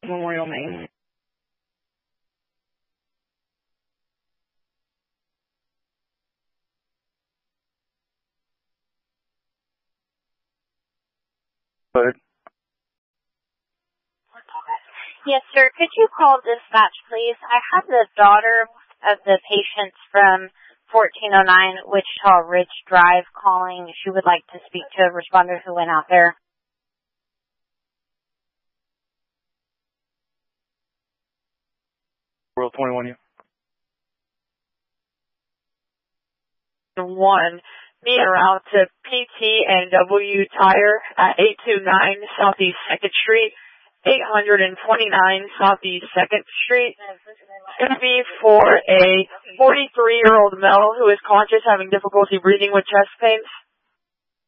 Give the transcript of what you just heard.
Memorial, Maine. Yes, sir. Could you call dispatch, please? I have the daughter of the patient from 1409 Wichita Ridge Drive calling. She would like to speak to a responder who went out there. World 21, yeah. 1. Meet around to PT and W Tire at 829 Southeast 2nd Street, 829 Southeast 2nd Street. It's going to be for a 43-year-old male who is conscious, having difficulty breathing with chest pains.